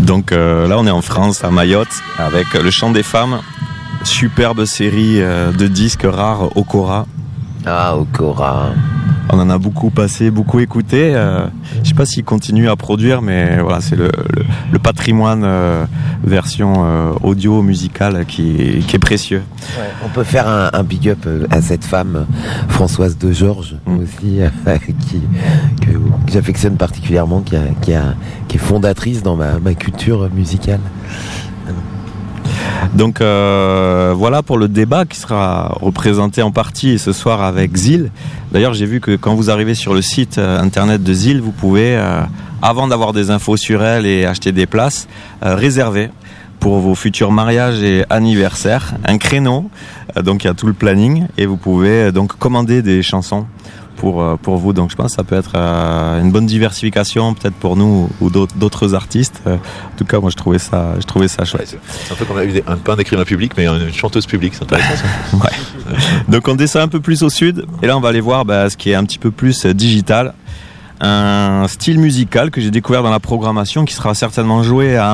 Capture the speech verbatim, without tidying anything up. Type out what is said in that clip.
Donc euh, là, on est en France, à Mayotte, avec Le Chant des Femmes, superbe série euh, de disques rares Okora. Ah, Okora. On en a beaucoup passé, beaucoup écouté. Euh, je ne sais pas s'il continue à produire, mais voilà, c'est le, le, le patrimoine euh, version euh, audio musicale qui, qui est précieux. Ouais, on peut faire un, un big up à cette femme, Françoise de Georges, mmh. aussi, euh, qui, que, que j'affectionne particulièrement, qui, a, qui, a, qui est fondatrice dans ma, ma culture musicale. Donc euh, voilà pour le débat qui sera représenté en partie ce soir avec Zil. D'ailleurs, j'ai vu que quand vous arrivez sur le site euh, internet de Zil, vous pouvez, euh, avant d'avoir des infos sur elle et acheter des places, euh, réserver pour vos futurs mariages et anniversaires un créneau. Euh, donc il y a tout le planning et vous pouvez euh, donc commander des chansons pour euh, pour vous. Donc je pense que ça peut être euh, une bonne diversification peut-être pour nous ou d'autres, d'autres artistes. Euh, en tout cas, moi je trouvais ça je trouvais ça chouette. Ouais, c'est un peu comme on a eu un, pas un écrivain public mais une chanteuse publique, c'est intéressant ça. Ouais. Donc on descend un peu plus au sud et là on va aller voir bah, ce qui est un petit peu plus digital, un style musical que j'ai découvert dans la programmation qui sera certainement joué à